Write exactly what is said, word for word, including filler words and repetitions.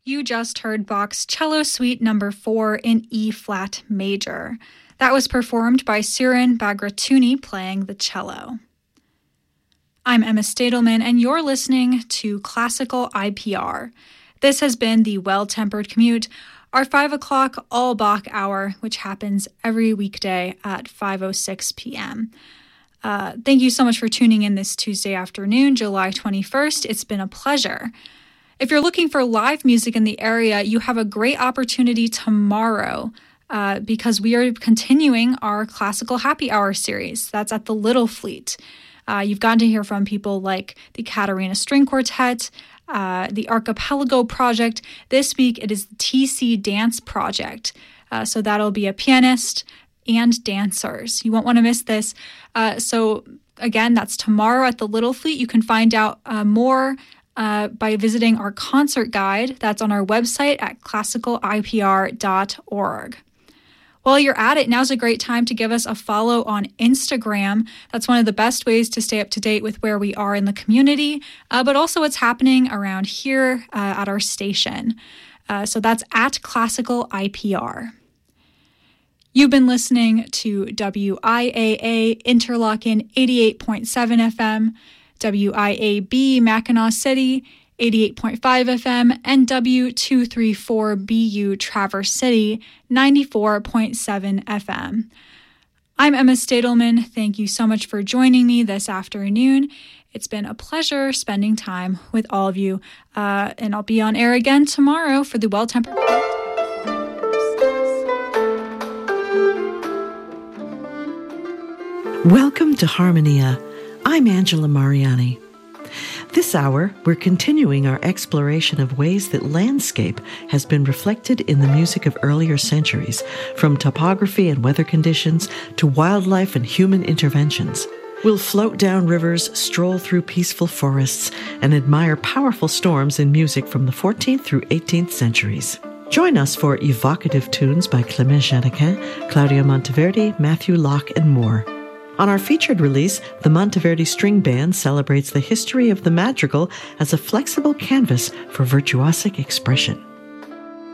You just heard Bach's Cello Suite number four in E-flat major. That was performed by Surin Bagratuni playing the cello. I'm Emma Stadelman, and you're listening to Classical I P R. This has been the Well-Tempered Commute, our five o'clock all Bach hour, which happens every weekday at five oh six p.m. Uh, thank you so much for tuning in this Tuesday afternoon, July twenty-first. It's been a pleasure. If you're looking for live music in the area, you have a great opportunity tomorrow uh, because we are continuing our Classical Happy Hour series. That's at the Little Fleet. Uh, you've gotten to hear from people like the Katarina String Quartet, uh, the Archipelago Project. This week, it is the T C Dance Project. Uh, so that'll be a pianist and dancers. You won't want to miss this. Uh, so again, that's tomorrow at the Little Fleet. You can find out uh, more Uh, by visiting our concert guide. That's on our website at classical I P R dot org. While you're at it, now's a great time to give us a follow on Instagram. That's one of the best ways to stay up to date with where we are in the community, uh, but also what's happening around here uh, at our station. Uh, so that's at Classical I P R. You've been listening to W I A A Interlochen eighty-eight point seven F M, W I A B Mackinac City, eighty-eight point five F M, and W two thirty-four B U Traverse City, ninety-four point seven F M. I'm Emma Stadelman. Thank you so much for joining me this afternoon. It's been a pleasure spending time with all of you, uh, and I'll be on air again tomorrow for the Well-Tempered. Welcome to Harmonia. I'm Angela Mariani. This hour, we're continuing our exploration of ways that landscape has been reflected in the music of earlier centuries, from topography and weather conditions to wildlife and human interventions. We'll float down rivers, stroll through peaceful forests, and admire powerful storms in music from the fourteenth through eighteenth centuries. Join us for evocative tunes by Clément Jeannequin, Claudio Monteverdi, Matthew Locke, and more. On our featured release, the Monteverdi String Band celebrates the history of the madrigal as a flexible canvas for virtuosic expression.